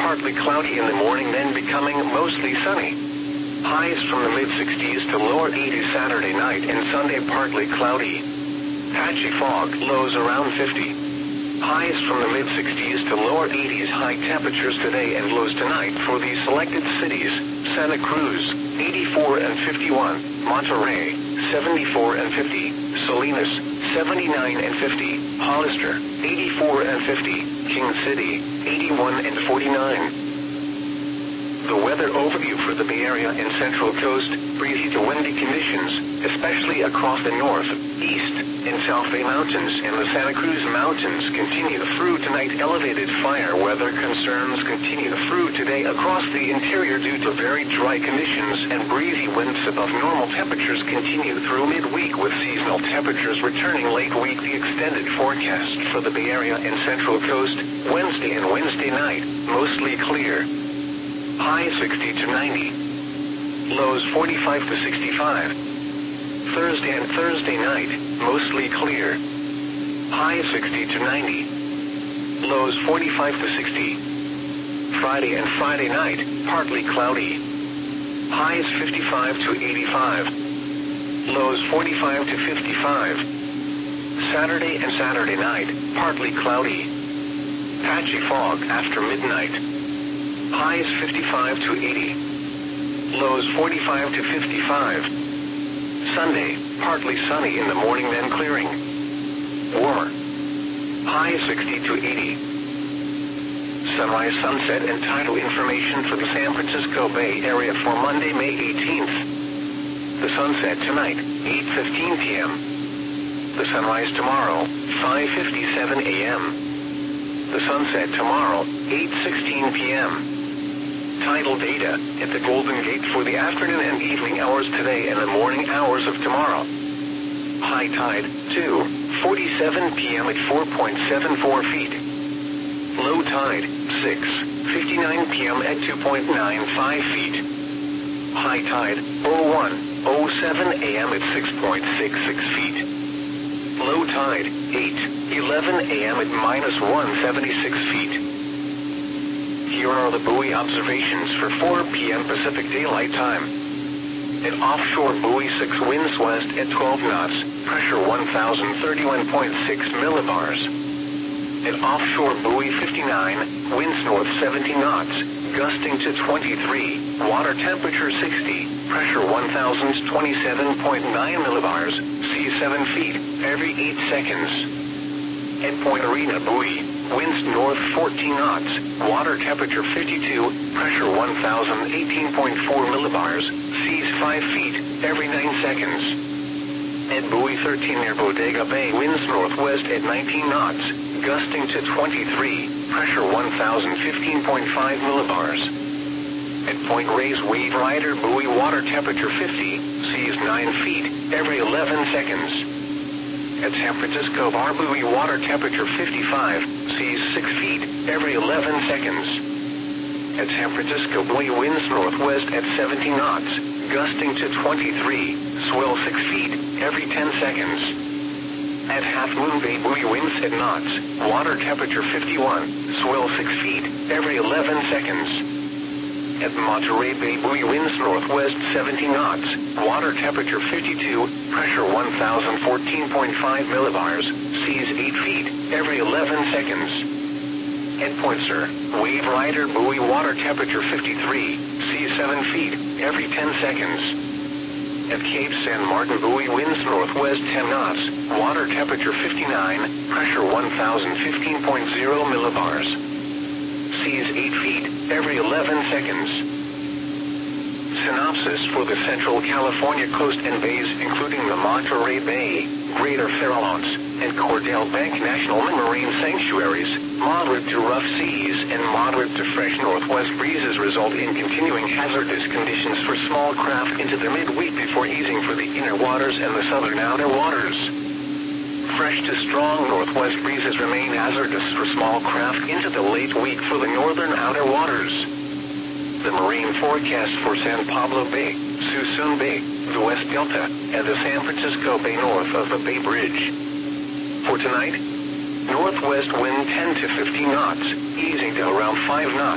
partly cloudy in the morning, then becoming mostly sunny. Highs from the mid-60s to lower 80s Saturday night and Sunday, partly cloudy. Patchy fog, lows around 50. Highs from the mid-60s to lower 80s, high temperatures today and lows tonight for the selected cities: Santa Cruz, 84 and 51, Monterrey, 74 and 50, Salinas, 79 and 50, Hollister, 84 and 50, King City, 81 and 49. The weather overview for the Bay Area and Central Coast: breezy to windy conditions, especially across the north, east, and South Bay Mountains and the Santa Cruz Mountains continue through tonight. Elevated fire weather concerns continue through today across the interior due to very dry conditions, and breezy winds above normal temperatures continue through midweek, with seasonal temperatures returning late week. The extended forecast for the Bay Area and Central Coast: Wednesday and Wednesday night, mostly clear. High 60 to 90. Lows 45 to 65. Thursday and Thursday night, mostly clear. High 60 to 90. Lows 45 to 60. Friday and Friday night, partly cloudy. Highs 55 to 85. Lows 45 to 55. Saturday and Saturday night, partly cloudy. Patchy fog after midnight. Highs 55 to 80. Lows 45 to 55. Sunday, partly sunny in the morning, then clearing. Warmer. High 60 to 80. Sunrise, sunset, and tidal information for the San Francisco Bay Area for Monday, May 18th. The sunset tonight, 8:15 p.m. The sunrise tomorrow, 5:57 a.m. The sunset tomorrow, 8:16 p.m. Tidal data at the Golden Gate for the afternoon and evening hours today and the morning hours of tomorrow. High tide, 2:47 p.m. at 4.74 feet. Low tide, 6:59 p.m. at 2.95 feet. High tide, 01:07 a.m. at 6.66 feet. Low tide, 8:11 a.m. at -176 feet. Here are the buoy observations for 4 p.m. Pacific Daylight Time. At offshore buoy 6, winds west at 12 knots, pressure 1,031.6 millibars. At offshore buoy 59, winds north 17 knots, gusting to 23, water temperature 60, pressure 1,027.9 millibars, sea 7 feet, every 8 seconds. At Point Arena buoy, winds north 14 knots, water temperature 52, pressure 1,018.4 millibars, seas 5 feet, every 9 seconds. At buoy 13 near Bodega Bay, winds northwest at 19 knots, gusting to 23, pressure 1,015.5 millibars. At Point Reyes Wave Rider buoy, water temperature 50, seas 9 feet, every 11 seconds. At San Francisco Bar buoy, water temperature 55, seas 6 feet, every 11 seconds. At San Francisco buoy, winds northwest at 17 knots, gusting to 23, swell 6 feet, every 10 seconds. At Half Moon Bay buoy, winds at knots, water temperature 51, swell 6 feet, every 11 seconds. At Monterey Bay buoy, winds northwest 17 knots, water temperature 52, pressure 1,014.5 millibars, seas 8 feet, every 11 seconds. At Point Sur, Wave Rider buoy, water temperature 53, seas 7 feet, every 10 seconds. At Cape San Martin buoy, winds northwest 10 knots, water temperature 59, pressure 1,015.0 millibars. Seas 8 feet, every 11 seconds. Synopsis for the Central California coast and bays, including the Monterey Bay, Greater Farallones, and Cordell Bank National Marine Sanctuaries. Moderate to rough seas and moderate to fresh northwest breezes result in continuing hazardous conditions for small craft into the midweek before easing for the inner waters and the southern outer waters. Fresh to strong northwest breezes remain hazardous for small craft into the late week for the northern outer waters. The marine forecast for San Pablo Bay, Suisun Bay, the West Delta, and the San Francisco Bay north of the Bay Bridge. For tonight, northwest wind 10 to 15 knots, easing to around 5 knots.